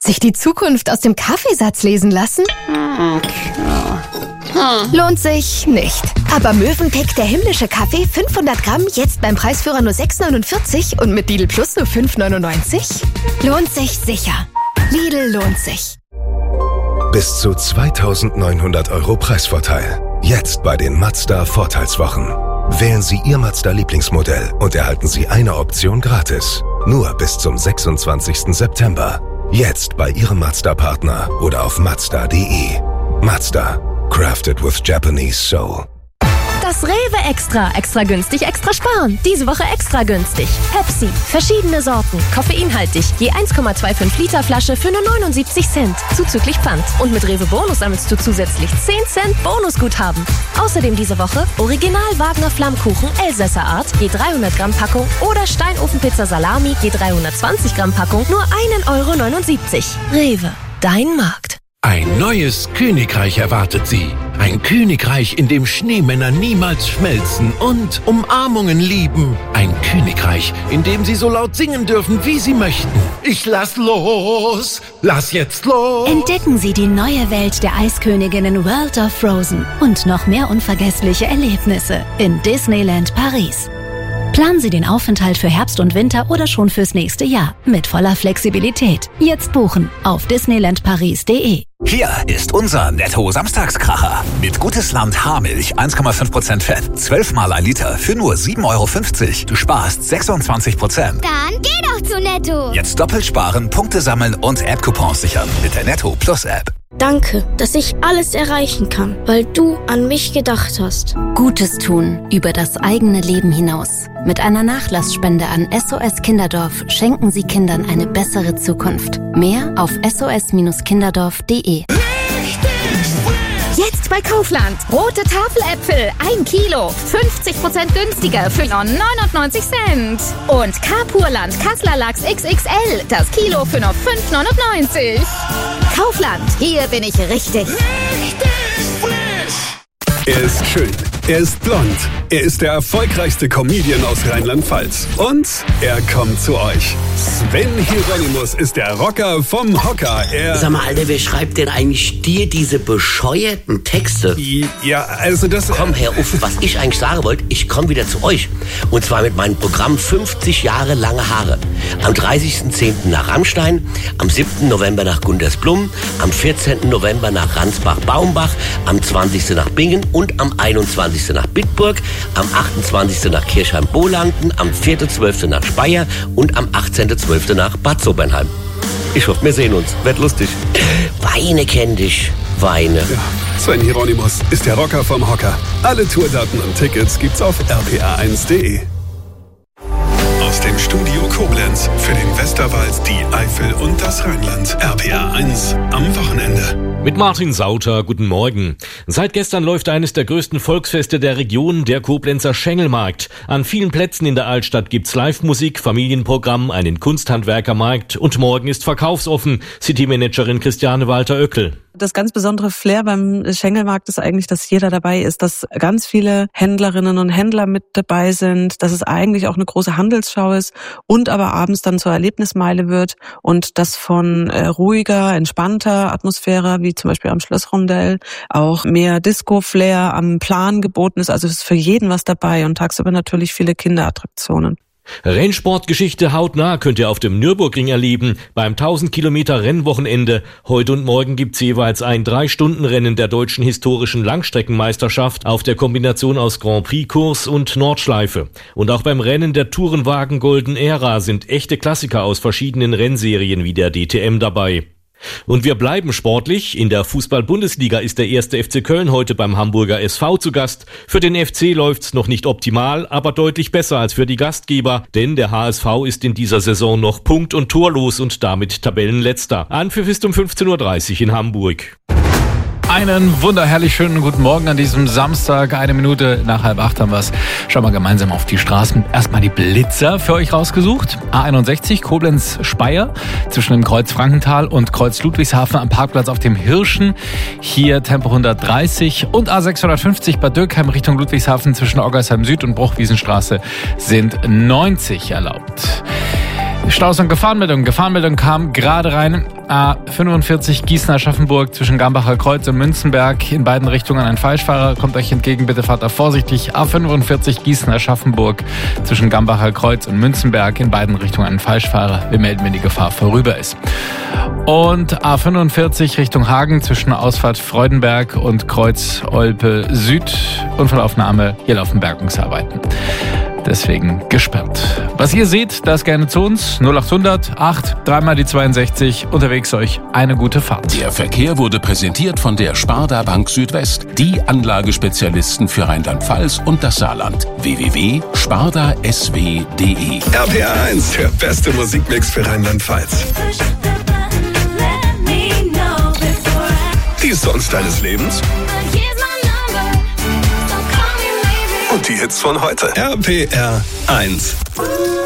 Sich die Zukunft aus dem Kaffeesatz lesen lassen? Lohnt sich nicht. Aber Mövenpick, der himmlische Kaffee, 500 Gramm, jetzt beim Preisführer nur 6,49 und mit Lidl Plus nur 5,99? Lohnt sich sicher. Lidl lohnt sich. Bis zu 2.900 € Preisvorteil. Jetzt bei den Mazda Vorteilswochen. Wählen Sie Ihr Mazda-Lieblingsmodell und erhalten Sie eine Option gratis. Nur bis zum 26. September. Jetzt bei Ihrem Mazda-Partner oder auf Mazda.de. Mazda. Crafted with Japanese soul. Das Rewe Extra. Extra günstig, extra sparen. Diese Woche extra günstig. Pepsi. Verschiedene Sorten. Koffeinhaltig. Je 1,25 Liter Flasche für nur 79 Cent. Zuzüglich Pfand. Und mit Rewe Bonus sammelst du zusätzlich 10 Cent Bonusguthaben. Außerdem diese Woche Original Wagner Flammkuchen Elsässer Art. Je 300 Gramm Packung. Oder Steinofenpizza Salami. Je 320 Gramm Packung. Nur 1,79 €. Rewe. Dein Markt. Ein neues Königreich erwartet Sie. Ein Königreich, in dem Schneemänner niemals schmelzen und Umarmungen lieben. Ein Königreich, in dem Sie so laut singen dürfen, wie Sie möchten. Ich lass los! Lass jetzt los! Entdecken Sie die neue Welt der Eisköniginnen World of Frozen und noch mehr unvergessliche Erlebnisse in Disneyland Paris. Planen Sie den Aufenthalt für Herbst und Winter oder schon fürs nächste Jahr mit voller Flexibilität. Jetzt buchen auf disneylandparis.de. Hier ist unser Netto-Samstagskracher. Mit Gutes Land Haarmilch, 1,5% Fett, 12 mal 1 Liter für nur 7,50 €. Du sparst 26%. Dann geh doch zu Netto. Jetzt doppelt sparen, Punkte sammeln und App-Coupons sichern mit der Netto Plus App. Danke, dass ich alles erreichen kann, weil du an mich gedacht hast. Gutes tun über das eigene Leben hinaus. Mit einer Nachlassspende an SOS Kinderdorf schenken Sie Kindern eine bessere Zukunft. Mehr auf sos-kinderdorf.de. Jetzt bei Kaufland. Rote Tafeläpfel, 1 Kilo, 50% günstiger für nur 99 Cent. Und Carpurland Kassler Lachs XXL, das Kilo für nur 5,99 €. Kaufland, hier bin ich richtig. Er ist schön, er ist blond, er ist der erfolgreichste Comedian aus Rheinland-Pfalz. Und er kommt zu euch. Sven Hieronymus ist der Rocker vom Hocker. Sag mal, Alter, wer schreibt denn eigentlich dir diese bescheuerten Texte? Ja, also das... Komm, Herr Uff, was ich eigentlich sagen wollte, ich komme wieder zu euch. Und zwar mit meinem Programm 50 Jahre lange Haare. Am 30.10. nach Rammstein, am 7. November nach Gundersblum, am 14. November nach Ransbach-Baumbach, am 20. nach Bingen und am 21. nach Bitburg, am 28. nach Kirchheim-Bolanden, am 4.12. nach Speyer und am 18.12. nach Bad Sobernheim. Ich hoffe, wir sehen uns. Wird lustig. Weine kenn dich. Weine. Ja, Sven Hieronymus ist der Rocker vom Hocker. Alle Tourdaten und Tickets gibt's auf rpa1.de. Aus dem Studio Koblenz für den Westerwald, die Eifel und das Rheinland. RPA1 am Wochenende. Mit Martin Sauter, guten Morgen. Seit gestern läuft eines der größten Volksfeste der Region, der Koblenzer Schengelmarkt. An vielen Plätzen in der Altstadt gibt's Live-Musik, Familienprogramm, einen Kunsthandwerkermarkt und morgen ist verkaufsoffen. City-Managerin Christiane Walter-Oeckel. Das ganz besondere Flair beim Schengelmarkt ist eigentlich, dass jeder dabei ist, dass ganz viele Händlerinnen und Händler mit dabei sind, dass es eigentlich auch eine große Handelsschau ist und aber abends dann zur Erlebnismeile wird und das von ruhiger, entspannter Atmosphäre, wie zum Beispiel am Schlossrondell, auch mehr Disco-Flair am Plan geboten ist. Also es ist für jeden was dabei und tagsüber natürlich viele Kinderattraktionen. Rennsportgeschichte hautnah könnt ihr auf dem Nürburgring erleben. Beim 1000 Kilometer Rennwochenende. Heute und morgen gibt's jeweils ein 3-Stunden-Rennen der deutschen historischen Langstreckenmeisterschaft auf der Kombination aus Grand Prix-Kurs und Nordschleife. Und auch beim Rennen der Tourenwagen Golden Era sind echte Klassiker aus verschiedenen Rennserien wie der DTM dabei. Und wir bleiben sportlich. In der Fußball-Bundesliga ist der 1. FC Köln heute beim Hamburger SV zu Gast. Für den FC läuft's noch nicht optimal, aber deutlich besser als für die Gastgeber, denn der HSV ist in dieser Saison noch punkt- und torlos und damit Tabellenletzter. Anpfiff ist um 15:30 Uhr in Hamburg. Einen wunderherrlich schönen guten Morgen an diesem Samstag. 1 Minute nach 7:30 haben wir es. Schauen wir gemeinsam auf die Straßen. Erstmal die Blitzer für euch rausgesucht. A61 Koblenz-Speyer zwischen dem Kreuz Frankenthal und Kreuz Ludwigshafen am Parkplatz auf dem Hirschen. Hier Tempo 130 und A650 Bad Dürkheim Richtung Ludwigshafen zwischen Oggersheim Süd und Bruchwiesenstraße sind 90 erlaubt. Staus und Gefahrenmeldung. Gefahrenmeldung kam gerade rein. A45 Gießen-Aschaffenburg zwischen Gambacher Kreuz und Münzenberg. In beiden Richtungen ein Falschfahrer. Kommt euch entgegen, bitte fahrt da vorsichtig. A45 Gießen-Aschaffenburg zwischen Gambacher Kreuz und Münzenberg. In beiden Richtungen ein Falschfahrer. Wir melden, wenn die Gefahr vorüber ist. Und A45 Richtung Hagen zwischen Ausfahrt Freudenberg und Kreuz Olpe Süd. Unfallaufnahme, hier laufen Bergungsarbeiten. Deswegen gesperrt. Was ihr seht, das gerne zu uns. 0800 8 3 die 62. Unterwegs euch eine gute Fahrt. Der Verkehr wurde präsentiert von der Sparda Bank Südwest. Die Anlagespezialisten für Rheinland-Pfalz und das Saarland. www.spardasw.de. RPA 1, der beste Musikmix für Rheinland-Pfalz. Die Songs deines Lebens. Und die Hits von heute. RPR 1.